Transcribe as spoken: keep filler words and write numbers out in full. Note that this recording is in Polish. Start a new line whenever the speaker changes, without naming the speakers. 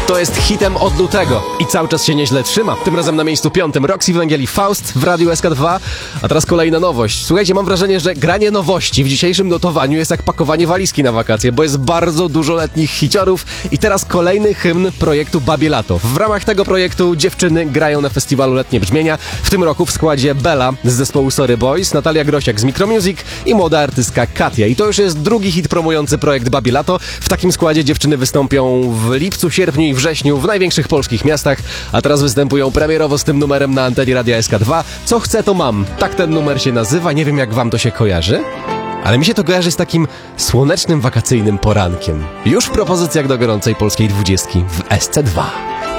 To jest hitem od lutego i cały czas się nieźle trzyma. Tym razem na miejscu piątym Roxy Węgiel i Faust w Radiu S K dwa. A teraz kolejna nowość. Słuchajcie, mam wrażenie, że granie nowości w dzisiejszym notowaniu jest jak pakowanie walizki na wakacje, bo jest bardzo dużo letnich hiciorów i teraz kolejny hymn projektu Babie Lato. W ramach tego projektu dziewczyny grają na festiwalu Letnie Brzmienia. W tym roku w składzie Bella z zespołu Sorry Boys, Natalia Grosiak z Micromusic i młoda artystka Katia. I to już jest drugi hit promujący projekt Babie Lato. W takim składzie dziewczyny wystąpią w lipcu, sierpniu i wrześniu w największych polskich miastach, a teraz występują premierowo z tym numerem na antenie Radia S K dwa. Co chcę, to mam. Tak ten numer się nazywa. Nie wiem, jak wam to się kojarzy, ale mi się to kojarzy z takim słonecznym, wakacyjnym porankiem. Już w propozycjach do gorącej polskiej dwudziestki w S C dwa.